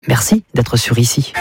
Merci d'être sur Ici.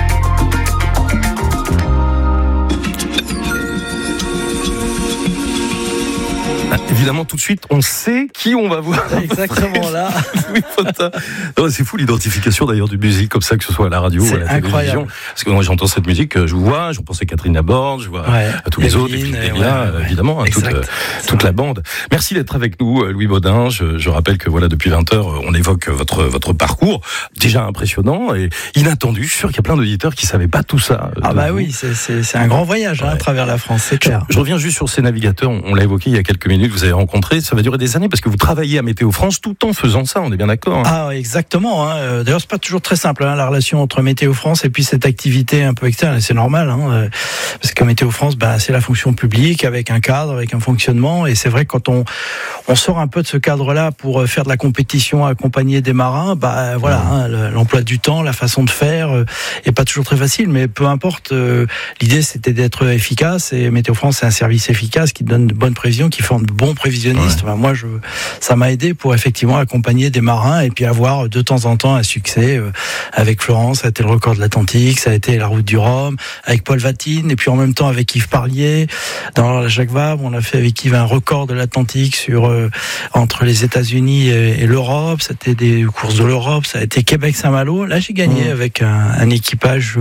Évidemment, tout de suite, on sait qui on va voir. Exactement là. Oui, non, c'est fou l'identification d'ailleurs du musique comme ça, que ce soit à la radio ou à la télévision. Parce que moi j'entends cette musique, je vous vois, je pense à Catherine Laborde, je vois à tous les autres, et puis évidemment, toute la bande. Merci d'être avec nous, Louis Baudin. Je rappelle que voilà, depuis 20h, on évoque votre parcours, déjà impressionnant et inattendu. Je suis sûr qu'il y a plein d'auditeurs qui savaient pas tout ça. Oui, c'est un grand voyage à travers la France, c'est clair. Je reviens juste sur ces navigateurs, on l'a évoqué il y a quelques minutes, vous avez rencontré, ça va durer des années parce que vous travaillez à Météo France tout en faisant ça, on est bien d'accord. Ah, exactement. D'ailleurs, c'est pas toujours très simple, la relation entre Météo France et puis cette activité un peu externe. C'est normal, parce que Météo France, c'est la fonction publique avec un cadre, avec un fonctionnement. Et c'est vrai que quand on sort un peu de ce cadre-là pour faire de la compétition, accompagner des marins, l'emploi du temps, la façon de faire est pas toujours très facile, mais peu importe. L'idée, c'était d'être efficace et Météo France, c'est un service efficace qui donne de bonnes prévisions, qui forme de bons prévisionnistes. Moi, ça m'a aidé pour effectivement accompagner des marins et puis avoir de temps en temps un succès. Avec Florence, ça a été le record de l'Atlantique, ça a été la route du Rhum, avec Paul Vatine, et puis en même temps avec Yves Parlier. Dans la Jacques Vabre, on a fait avec Yves un record de l'Atlantique entre les États-Unis et l'Europe. C'était des courses de l'Europe, ça a été Québec-Saint-Malo. Là, j'ai gagné avec un équipage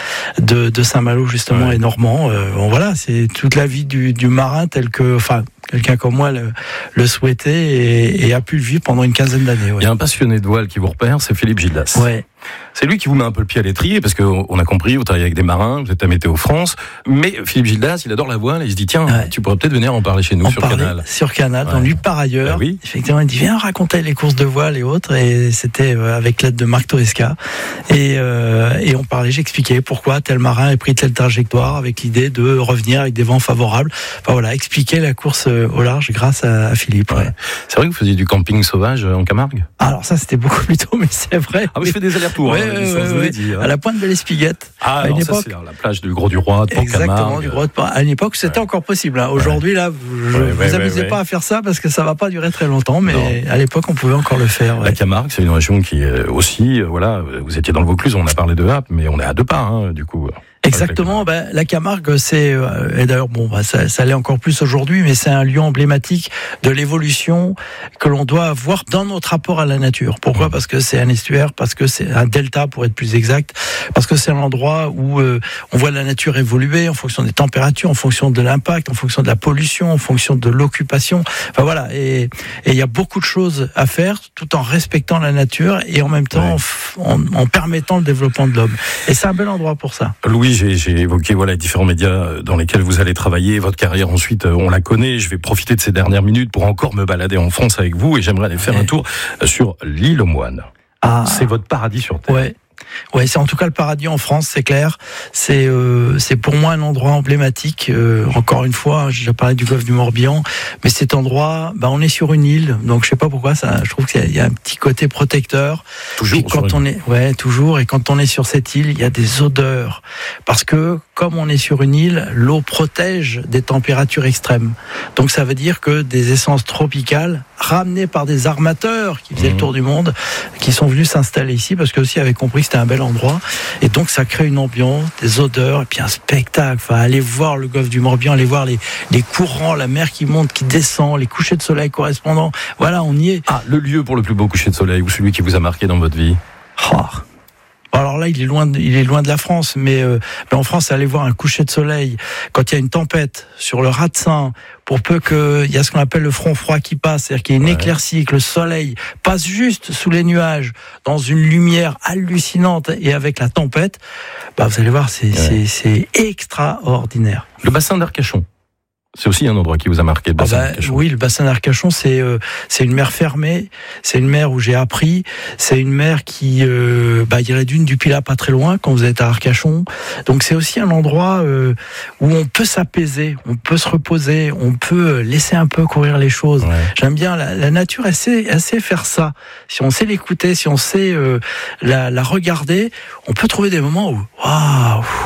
de Saint-Malo justement et normand. C'est toute la vie du marin tel que, quelqu'un comme moi le souhaitait et a pu le vivre pendant une quinzaine d'années. Il y a un passionné de voile qui vous repère, c'est Philippe Gildas. Ouais. C'est lui qui vous met un peu le pied à l'étrier, parce qu'on a compris, vous travaillez avec des marins, vous êtes à Météo France, mais Philippe Gildas, il adore la voile, et il se dit, tiens, tu pourrais peut-être venir en parler chez nous sur Canal. Sur Canal, on lui par ailleurs. Effectivement, il dit, viens raconter les courses de voile et autres, et c'était avec l'aide de Marc Toesca. Et on parlait, j'expliquais pourquoi tel marin a pris telle trajectoire, avec l'idée de revenir avec des vents favorables. Expliquer la course au large grâce à Philippe. Ouais. C'est vrai que vous faisiez du camping sauvage en Camargue? Alors ça, c'était beaucoup plus tôt, mais c'est vrai. Je fais des allers-retours. À la pointe de l'Espiguette. À une époque, c'est la plage du Gros du Roi, de Port-Camargue. Exactement, du Gros de Port. À une époque, c'était encore possible. Aujourd'hui, là, vous amusez pas à faire ça parce que ça va pas durer très longtemps, mais à l'époque, on pouvait encore le faire. La Camargue, c'est une région qui est aussi, vous étiez dans le Vaucluse, on a parlé de Happe, mais on est à 2 pas, du coup. Exactement. La Camargue, c'est et d'ailleurs ça l'est encore plus aujourd'hui, mais c'est un lieu emblématique de l'évolution que l'on doit avoir dans notre rapport à la nature. Pourquoi ? Parce que c'est un estuaire, parce que c'est un delta pour être plus exact, parce que c'est un endroit où on voit la nature évoluer en fonction des températures, en fonction de l'impact, en fonction de la pollution, en fonction de l'occupation. Et il y a beaucoup de choses à faire tout en respectant la nature et en même temps en permettant le développement de l'homme. Et c'est un bel endroit pour ça. Louis, j'ai évoqué les différents médias dans lesquels vous allez travailler. Votre carrière, ensuite, on la connaît. Je vais profiter de ces dernières minutes pour encore me balader en France avec vous et j'aimerais aller faire un tour sur l'île aux Moines. C'est votre paradis sur Terre. Ouais, c'est en tout cas le paradis en France, c'est clair. C'est pour moi un endroit emblématique. Encore une fois, j'ai déjà parlé du golfe du Morbihan, mais cet endroit, on est sur une île, donc je sais pas pourquoi ça. Je trouve qu'il y a un petit côté protecteur. Toujours. Et quand on est, toujours. Et quand on est sur cette île, il y a des odeurs, parce que comme on est sur une île, l'eau protège des températures extrêmes. Donc ça veut dire que des essences tropicales ramenées par des armateurs qui faisaient le tour du monde, qui sont venus s'installer ici, parce que aussi avaient compris que c'était un bel endroit. Et donc ça crée une ambiance, des odeurs, et puis un spectacle. Aller voir le golfe du Morbihan, aller voir les courants, la mer qui monte, qui descend, les couchers de soleil correspondants. Voilà, on y est. Le lieu pour le plus beau coucher de soleil, ou celui qui vous a marqué dans votre vie? Alors là, il est loin de la France, mais en France, aller voir un coucher de soleil quand il y a une tempête sur le Raz-de-Seine, pour peu qu'il y a ce qu'on appelle le front froid qui passe, c'est-à-dire qu'il y a une éclaircie, que le soleil passe juste sous les nuages, dans une lumière hallucinante, et avec la tempête, vous allez voir, c'est extraordinaire. Le bassin d'Arcachon. C'est aussi un endroit qui vous a marqué, le bassin d'Arcachon. Oui, le bassin d'Arcachon, c'est une mer fermée, c'est une mer où j'ai appris, c'est une mer qui, il y a la dune du Pilat pas très loin quand vous êtes à Arcachon. Donc c'est aussi un endroit où on peut s'apaiser, on peut se reposer, on peut laisser un peu courir les choses. J'aime bien la nature, elle sait faire ça. Si on sait l'écouter, si on sait la regarder, on peut trouver des moments où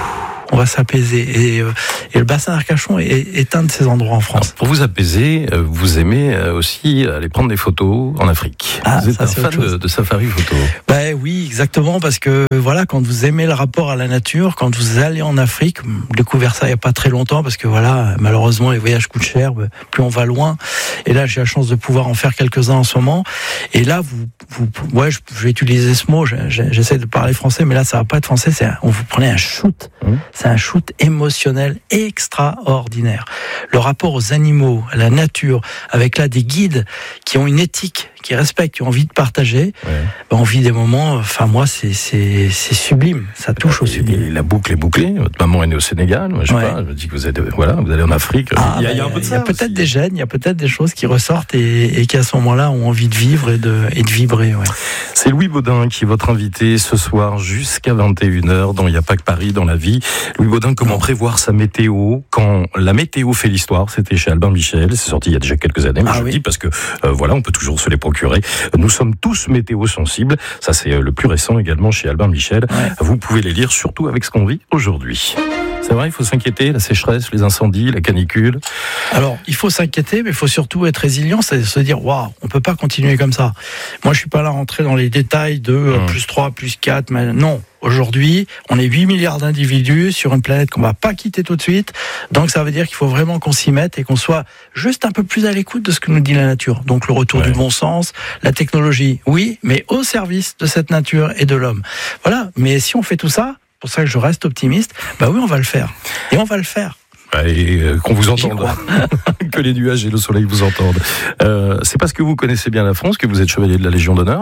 on va s'apaiser. Et le bassin d'Arcachon est un de ces endroits en France. Alors, pour vous apaiser, vous aimez aussi aller prendre des photos en Afrique. Vous êtes un fan de safari photo. Ben oui, exactement, parce que voilà, quand vous aimez le rapport à la nature, quand vous allez en Afrique, j'ai découvert ça il n'y a pas très longtemps, parce que voilà, malheureusement les voyages coûtent cher, plus on va loin. Et là, j'ai la chance de pouvoir en faire quelques-uns en ce moment. Et là, ouais, je vais utiliser ce mot. J'essaie de parler français, mais là, ça va pas être français. On vous prenez un shoot. C'est un shoot émotionnel extraordinaire. Le rapport aux animaux, à la nature, avec là des guides qui ont une éthique, qui respectent, qui ont envie de partager. On vit des moments. Enfin, moi, c'est sublime. Ça touche au sublime. Et la boucle est bouclée. Votre maman est née au Sénégal. Moi, je sais pas. Je me dis que vous allez en Afrique. Il y a un peu de ça. Il y a peut-être des gènes, il y a peut-être des choses qui ressortent et qui à ce moment-là ont envie de vivre et de vibrer. Ouais. C'est Louis Baudin qui est votre invité ce soir jusqu'à 21h dans Il n'y a pas que Paris dans la vie. Louis Baudin, comment prévoir sa météo quand la météo fait l'histoire? C'était chez Albin Michel, c'est sorti il y a déjà quelques années, mais je le dis parce que voilà, on peut toujours se les procurer. Nous sommes tous météo sensibles, ça c'est le plus récent également chez Albin Michel. Vous pouvez les lire surtout avec ce qu'on vit aujourd'hui. C'est vrai, il faut s'inquiéter, la sécheresse, les incendies, la canicule. Alors, il faut s'inquiéter, mais il faut surtout être résilient, c'est se dire, waouh, on peut pas continuer comme ça. Moi, je suis pas là à rentrer dans les détails de plus 3, plus 4, mais non. Aujourd'hui, on est 8 milliards d'individus sur une planète qu'on va pas quitter tout de suite. Donc, ça veut dire qu'il faut vraiment qu'on s'y mette et qu'on soit juste un peu plus à l'écoute de ce que nous dit la nature. Donc, le retour du bon sens, la technologie, oui, mais au service de cette nature et de l'homme. Voilà. Mais si on fait tout ça, c'est pour ça que je reste optimiste, bah oui, on va le faire. Et on va le faire. Et qu'on vous entende, que les nuages et le soleil vous entendent. C'est parce que vous connaissez bien la France que vous êtes chevalier de la Légion d'honneur.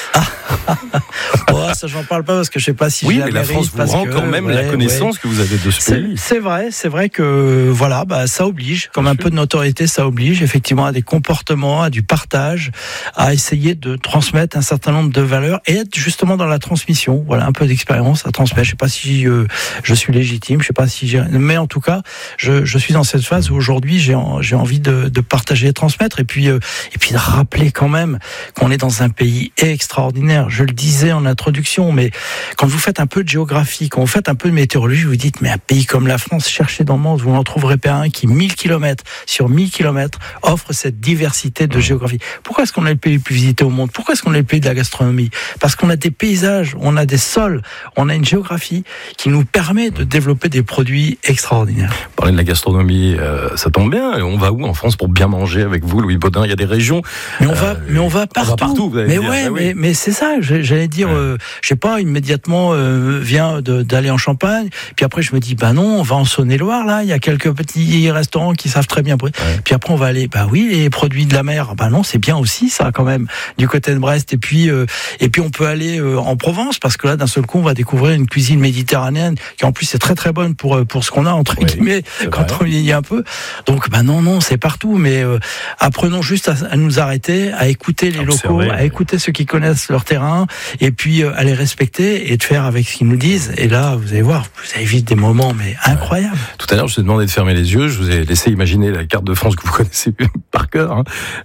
Ça j'en parle pas parce que je sais pas si oui, j'ai la mérite. Oui, mais la France vous rend quand même la connaissance que vous avez de ce pays. C'est vrai que voilà, ça oblige, comme un peu de notoriété, ça oblige effectivement à des comportements, à du partage, à essayer de transmettre un certain nombre de valeurs et être justement dans la transmission. Voilà, un peu d'expérience à transmettre. Je sais pas si je suis légitime, je sais pas si mais en tout cas. Je suis dans cette phase où aujourd'hui j'ai envie de partager et de transmettre et puis de rappeler quand même qu'on est dans un pays extraordinaire. Je le disais en introduction, mais quand vous faites un peu de géographie, quand vous faites un peu de météorologie, vous vous dites mais un pays comme la France, cherchez dans le monde, vous n'en trouverez pas un qui 1000 km sur 1000 km offre cette diversité de géographie. Pourquoi est-ce qu'on est le pays le plus visité au monde? Pourquoi est-ce qu'on est le pays de la gastronomie? Parce qu'on a des paysages, on a des sols, on a une géographie qui nous permet de développer des produits extraordinaires. Parler de la gastronomie, ça tombe bien. On va où en France pour bien manger avec vous, Louis Baudin? Il y a des régions. Mais on va partout. On va partout, vous allez dire. Mais c'est ça. J'allais dire, je sais pas, immédiatement vient d'aller en Champagne. Puis après, je me dis, non, on va en Saône-et-Loire. Là, il y a quelques petits restaurants qui savent très bien. Puis après, on va aller. Oui, les produits de la mer. Non, c'est bien aussi ça quand même du côté de Brest. Et puis on peut aller en Provence parce que là, d'un seul coup, on va découvrir une cuisine méditerranéenne qui en plus est très très bonne pour ce qu'on a entre guillemets. Quand on vieillit un peu. Donc, non, c'est partout. Mais apprenons juste à nous arrêter, à écouter les locaux, à écouter ceux qui connaissent leur terrain, et puis à les respecter et de faire avec ce qu'ils nous disent. Et là, vous allez voir, vous allez vivre des moments incroyables. Tout à l'heure, je vous ai demandé de fermer les yeux. Je vous ai laissé imaginer la carte de France que vous connaissez par cœur.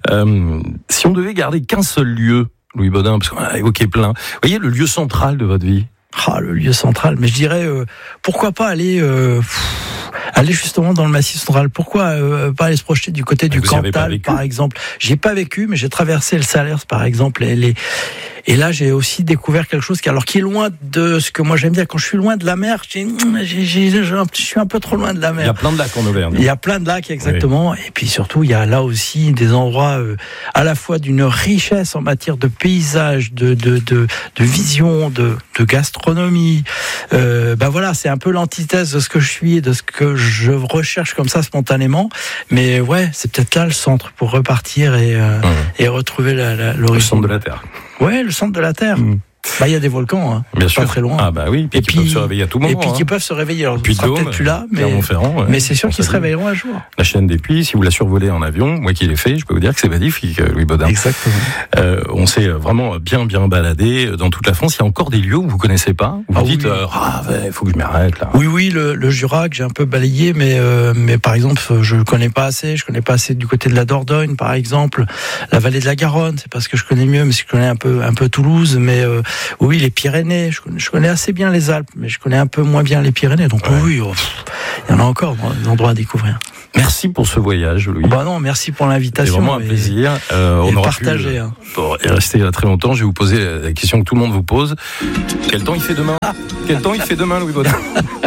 Si on devait garder qu'un seul lieu, Louis Baudin, parce qu'on a évoqué plein, vous voyez le lieu central de votre vie? Le lieu central. Mais je dirais, pourquoi pas aller justement dans le Massif central. Pourquoi pas aller se projeter du côté du Cantal, par exemple? J'y ai pas vécu, mais j'ai traversé le Salers, par exemple, et là, j'ai aussi découvert quelque chose qui est loin de ce que moi j'aime bien. Quand je suis loin de la mer, je suis un peu trop loin de la mer. Il y a plein de lacs en Auvergne. Il y a plein de lacs, exactement. Oui. Et puis surtout, il y a là aussi des endroits à la fois d'une richesse en matière de paysage, de vision, de gastronomie. Voilà, c'est un peu l'antithèse de ce que je suis et de ce que je recherche comme ça spontanément. Mais ouais, c'est peut-être là le centre pour repartir et retrouver l'origine. Le centre de la Terre. Ouais, le centre de la Terre. Il y a des volcans, hein. Bien sûr. Pas très loin. Puis qui peuvent se réveiller à tout moment. Et puis qui peuvent se réveiller. Alors, puis sera peut-être plus là, mais c'est sûr qu'ils se réveilleront un jour. La chaîne des Puys, si vous la survolez en avion, moi qui l'ai fait, je peux vous dire que c'est magnifique, Louis Baudin. Exactement. On s'est vraiment bien baladé dans toute la France. Il y a encore des lieux où vous connaissez pas. Où vous dites, il faut que je m'arrête là. Oui, le Jura que j'ai un peu balayé, mais par exemple, je le connais pas assez. Je connais pas assez du côté de la Dordogne, par exemple, la vallée de la Garonne. C'est parce que je connais mieux, mais je connais un peu Toulouse, mais Oui, les Pyrénées. Je connais assez bien les Alpes, mais je connais un peu moins bien les Pyrénées. Donc oui, il y en a encore des endroits à découvrir. Merci pour ce voyage, Louis. Non, merci pour l'invitation. C'est vraiment un plaisir. On aura partagé. Et rester là très longtemps. Je vais vous poser la question que tout le monde vous pose. Quel temps il fait demain ? Quel temps il fait demain, Louis Baudin ?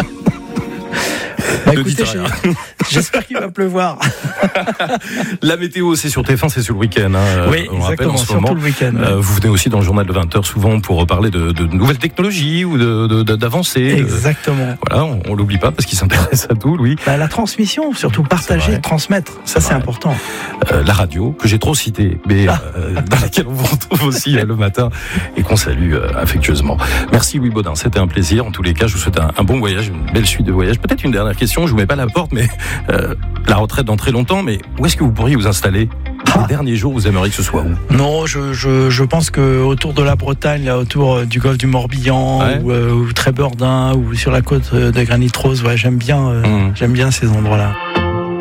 Écoutez, j'espère qu'il va pleuvoir. La météo, c'est sur TF1, c'est sur le week-end. Oui, on rappelle en ce moment. Le week-end. Vous venez aussi dans le journal de 20h souvent pour parler de nouvelles technologies ou d'avancées. Exactement. Voilà, on l'oublie pas parce qu'il s'intéresse à tout, Louis. La transmission, surtout partager, transmettre. Ça, c'est important. La radio, que j'ai trop citée, mais dans laquelle on vous retrouve aussi le matin et qu'on salue affectueusement. Merci Louis Baudin, c'était un plaisir. En tous les cas, je vous souhaite un bon voyage, une belle suite de voyages. Peut-être une dernière question, je vous mets pas à la porte, mais la retraite dans très longtemps, mais où est-ce que vous pourriez vous installer ? Les derniers jours, vous aimeriez que ce soit où ? Non, je pense que autour de la Bretagne, là, autour du golfe du Morbihan, ou Trébeurdin, ou sur la côte de Granit Rose, j'aime bien ces endroits-là.